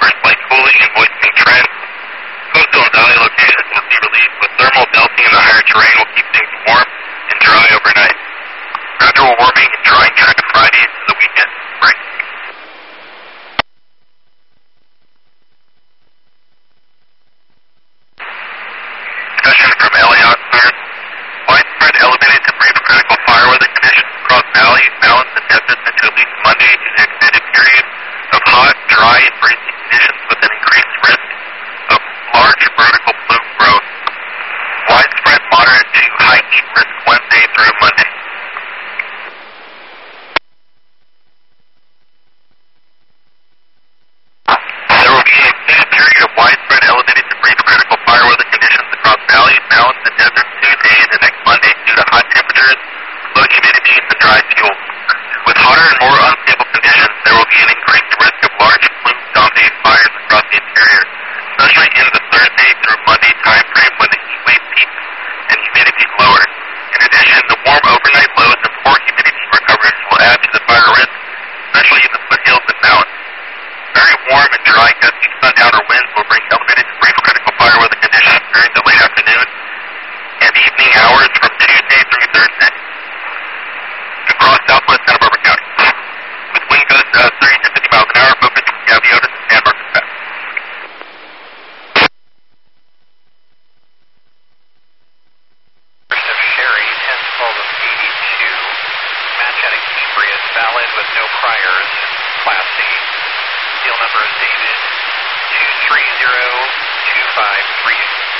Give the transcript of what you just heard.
for slight cooling and moistening trends. Coastal and valley locations will see relief, but thermal belting in the higher terrain will keep things warm and dry overnight. Gradual warming and drying trend to Friday into the weekend. Break. Discussion from Elliott Clears. Widespread elevated to brief critical fire weather conditions across valleys, mountains, and deserts into at least Monday due to extended periods of hot, dry, and freezing conditions with an increased risk of large vertical plume growth. Widespread moderate to high heat risk Wednesday through Monday. There will be an extended period of widespread elevated to brief critical fire weather conditions across valleys, mountains, and deserts Tuesday into next Monday due to hot temperatures, low humidity, and dry fuel. With hotter and more unstable conditions, there will be an increased risk of large plume-dominated fires across the interior, especially in the Thursday through Monday time frame when the heat wave peaks and humidity is lower. In addition, the warm overnight lows and poor humidity recovery will add to the fire risk, especially in the foothills and mountains. Very warm and dry gusty sundowner winds will bring elevated to brief critical fire weather conditions during the late afternoon and evening hours from Tuesday through Thursday across southwest Santa Barbara County, with wind gusts 30 to 50 miles an hour, focused from Gaviota to San Marcos Pass. Of Sherry, 1012 of 82. Match at Cambria is valid with no priors, Class C. Seal number is David 2302538.